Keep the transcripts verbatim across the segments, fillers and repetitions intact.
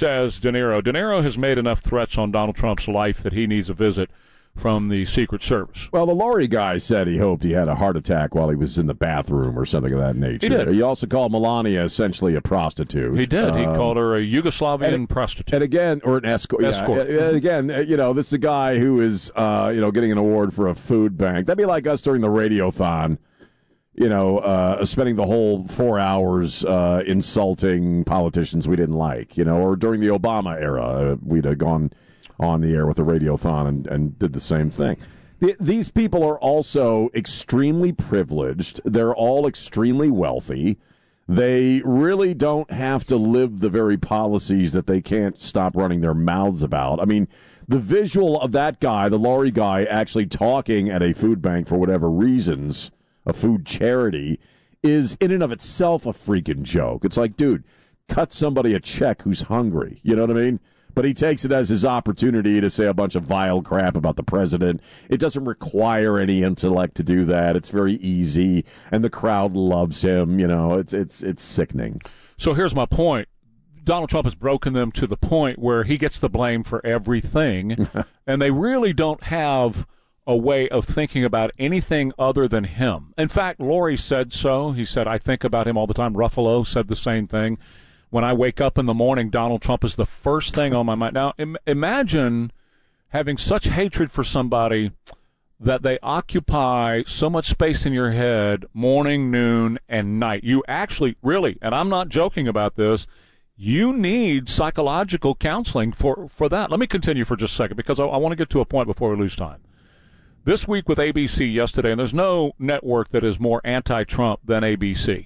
says De Niro. De Niro has made enough threats on Donald Trump's life that he needs a visit from the Secret Service. Well, the Laurie guy said he hoped he had a heart attack while he was in the bathroom or something of that nature. He did. He also called Melania essentially a prostitute. He did. Um, he called her a Yugoslavian and, prostitute. And again, or an escort. Escort. Yeah, and again, you know, this is a guy who is, uh, you know, getting an award for a food bank. That'd be like us during the Radiothon, you know, uh, spending the whole four hours uh, insulting politicians we didn't like, you know, or during the Obama era, uh, we'd have gone on the air with the Radiothon and, and did the same thing. The, these people are also extremely privileged. They're all extremely wealthy. They really don't have to live the very policies that they can't stop running their mouths about. I mean, the visual of that guy, the Laurie guy, actually talking at a food bank for whatever reasons, a food charity, is in and of itself a freaking joke. It's like, dude, cut somebody a check who's hungry. You know what I mean? But he takes it as his opportunity to say a bunch of vile crap about the president. It doesn't require any intellect to do that. It's very easy, and the crowd loves him. You know, it's it's it's sickening. So here's my point. Donald Trump has broken them to the point where he gets the blame for everything, and they really don't have a way of thinking about anything other than him. In fact, Laurie said so. He said, I think about him all the time. Ruffalo said the same thing. When I wake up in the morning, Donald Trump is the first thing on my mind. Now, Im- imagine having such hatred for somebody that they occupy so much space in your head morning, noon, and night. You actually, really, and I'm not joking about this, you need psychological counseling for, for that. Let me continue for just a second because I, I want to get to a point before we lose time. This week with A B C yesterday, and there's no network that is more anti-Trump than A B C.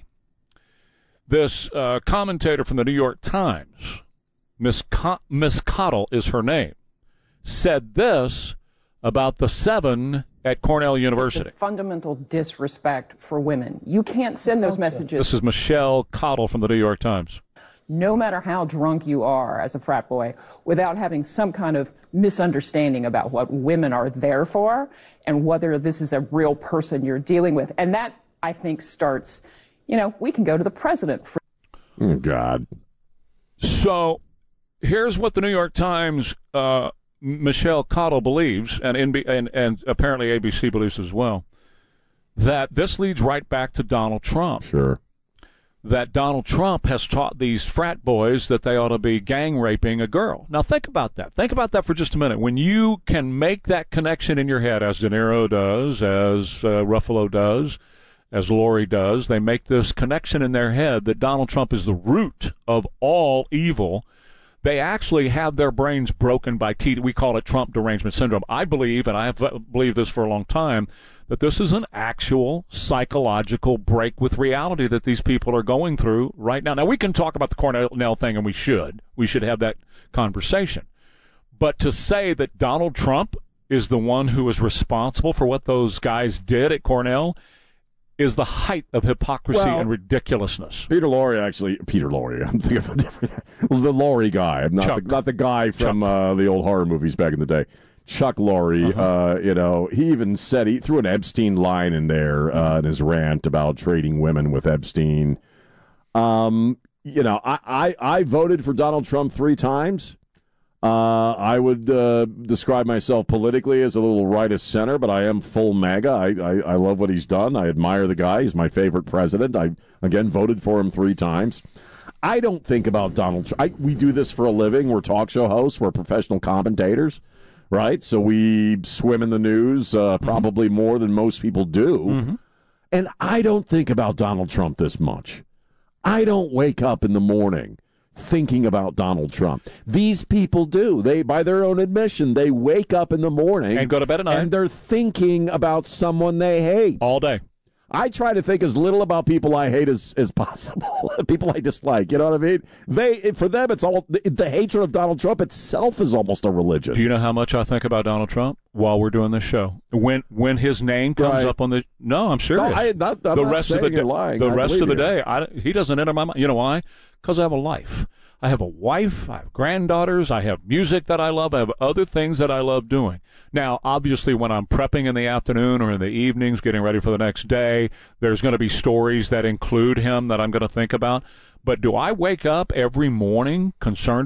This uh, commentator from the New York Times, Miss Co- Miss Cottle is her name, said this about the seven at Cornell University. It's a fundamental disrespect for women. You can't send those messages. This is Michelle Cottle from the New York Times. No matter how drunk you are as a frat boy, without having some kind of misunderstanding about what women are there for and whether this is a real person you're dealing with. And that, I think, starts... You know, we can go to the president for. Oh, God. So here's what the New York Times, uh, Michelle Cottle believes, and, N B- and and apparently A B C believes as well, that this leads right back to Donald Trump. Sure. That Donald Trump has taught these frat boys that they ought to be gang raping a girl. Now think about that. Think about that for just a minute. When you can make that connection in your head, as De Niro does, as uh, Ruffalo does, as Laurie does, they make this connection in their head that Donald Trump is the root of all evil. They actually have their brains broken by T. We call it Trump derangement syndrome. I believe, and I have believed this for a long time, that this is an actual psychological break with reality that these people are going through right now. Now, we can talk about the Cornell thing, and we should. We should have that conversation. But to say that Donald Trump is the one who is responsible for what those guys did at Cornell is the height of hypocrisy well, and ridiculousness. Peter Lorre, actually, Peter Lorre, I'm thinking of a different, the Lorre guy, not the, not the guy from uh, the old horror movies back in the day. Chuck Lorre, uh-huh. uh, you know, he even said, he threw an Epstein line in there uh, in his rant about trading women with Epstein. Um, you know, I, I, I voted for Donald Trump three times. Uh, I would uh, describe myself politically as a little right of center, but I am full MAGA. I, I, I love what he's done. I admire the guy. He's my favorite president. I, again, voted for him three times. I don't think about Donald Trump. I, we do this for a living. We're talk show hosts. We're professional commentators, right? So we swim in the news uh, probably mm-hmm. more than most people do. Mm-hmm. And I don't think about Donald Trump this much. I don't wake up in the morning thinking about Donald Trump. These people do. They, by their own admission, they wake up in the morning and go to bed at night, and they're thinking about someone they hate all day. I try to think as little about people I hate as, as possible. People I dislike. You know what I mean? They, for them, it's all the, the hatred of Donald Trump itself is almost a religion. Do you know how much I think about Donald Trump while we're doing this show? When when his name comes right. up on the no, I'm serious. No, I, not, I'm the not rest saying of the you're day, lying. the I rest of the you. day, I, he doesn't enter my mind. You know why? Because I have a life. I have a wife, I have granddaughters, I have music that I love, I have other things that I love doing. Now, obviously, when I'm prepping in the afternoon or in the evenings, getting ready for the next day, there's going to be stories that include him that I'm going to think about. But do I wake up every morning concerned